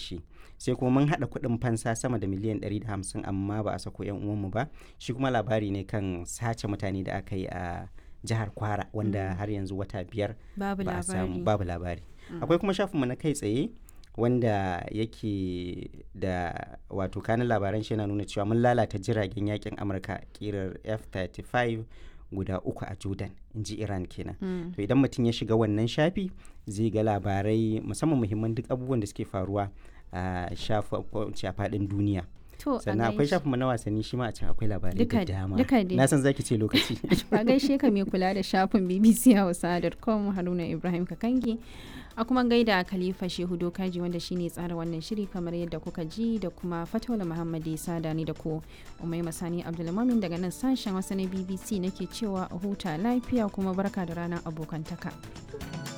shi. Sai kuma mun haɗa kuɗin fansa sama da miliyan 150 amma ba a sako 'yan uwanmu ba. Shi kuma labari ne kan sace mutane da aka yi a jihar Kwara wanda har yanzu wata 5 ba a samu babu labari. Akwai kuma shafinmu na kai tsaye wanda yake da wato kanin labaran shi yana nuna cewa mun lalata jiragen yakin Amurka kirar F-35 guda 3 a Jordan, in ji Iran kenan. To idan mutum ya shiga wannan shafi zai ga labarai musamman muhimman duk abubuwan da suke faruwa a faɗin duniya. Sannan akwai shafinmu na wasanni shi ma a can akwai labarai da dama. Na san zaki ce lokaci. Ba gaishe ka mai kula da shafin bbchausa.com Haruna Ibrahim Kakangi. A kuma gaida Khalifa Shehu Dokaji wanda shine tsara wannan shiri kamar yadda kuka ji, da kuma Fataula Muhammad Isa da ni da ku Umaima Sani Abdulmumin daga nan sashen Hausa na BBC nake cewa a huta lafiya kuma barka da ranar abokantaka.